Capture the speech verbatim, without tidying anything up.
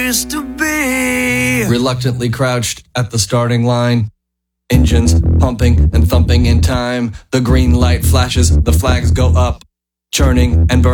place to be. Reluctantly crouched at the starting line. Engines pumping and thumping in time. The green light flashes, the flags go up. Churning and burning.